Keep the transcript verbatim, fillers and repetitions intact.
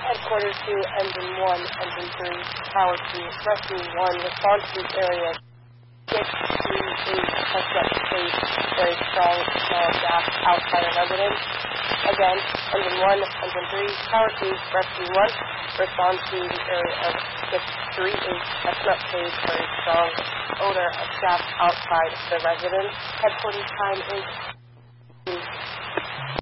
Headquarters to Engine one, Engine three, Tower two, Rescue one, response to area six three eight, suspect case, very strong small gas outside of residence. Again, Engine one, Engine three, Tower two, Rescue one, respond to the area of six three eight, suspect case, very strong odor of gas outside the residence. Headquarters time is